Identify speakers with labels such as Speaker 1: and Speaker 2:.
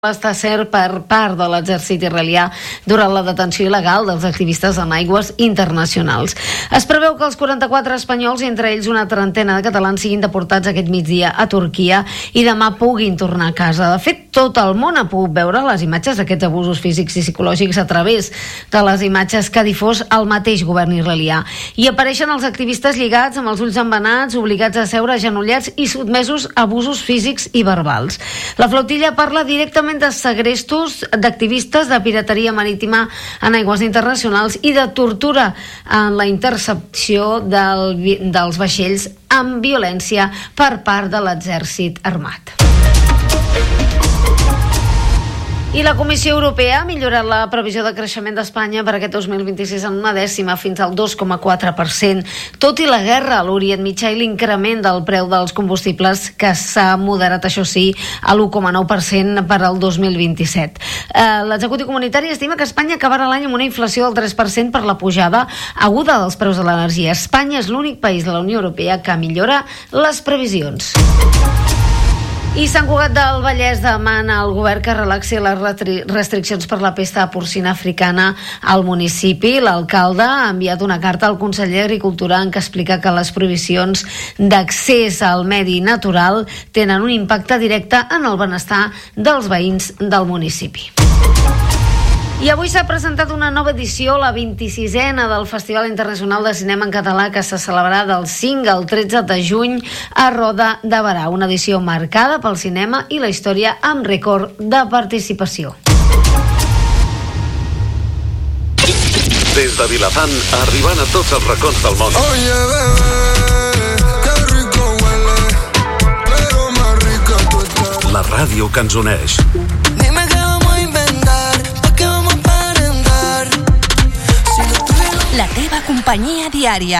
Speaker 1: Està cert per part de l'exèrcit israelià durant la detenció il·legal dels activistes en aigües internacionals. Es preveu que els 44 espanyols, i entre ells una trentena de catalans, siguin deportats aquest migdia a Turquia i demà puguin tornar a casa. De fet, tot el món ha pogut veure les imatges d'aquests abusos físics i psicològics a través de les imatges que ha difós el mateix govern israelià. I apareixen els activistes lligats amb els ulls embenats, obligats a seure agenollats i sotmesos a abusos físics i verbals. La flotilla parla directament de segrestos d'activistes, de pirateria marítima en aigües internacionals i de tortura en la intercepció dels vaixells amb violència per part de l'exèrcit armat. I la Comissió Europea ha millorat la previsió de creixement d'Espanya per aquest 2026 en una dècima, fins al 2,4%, tot i la guerra a l'Orient Mitjà i l'increment del preu dels combustibles, que s'ha moderat, això sí, a l'1,9% per al 2027. L'executiu comunitari estima que Espanya acabarà l'any amb una inflació del 3% per la pujada aguda dels preus de l'energia. Espanya és l'únic país de la Unió Europea que millora les previsions. I Sant Cugat del Vallès demana al govern que relaxi les restriccions per la pesta porcina africana al municipi. L'alcalde ha enviat una carta al conseller d'Agricultura en què explica que les prohibicions d'accés al medi natural tenen un impacte directe en el benestar dels veïns del municipi. I avui s'ha presentat una nova edició, la 26a del Festival Internacional de Cinema en Català, que se celebrarà del 5 al 13 de juny a Roda de Berà. Una edició marcada pel cinema i la història amb rècord de participació.
Speaker 2: Des de Vilafant, arribant a tots els racons del món.
Speaker 3: Oye, bebé, que rico huele, pero más rica tú estás.
Speaker 2: La ràdio que ens uneix.
Speaker 3: Dime qué vamos a inventar, pa' qué vamos a aparentar.
Speaker 4: La teva companyia diària.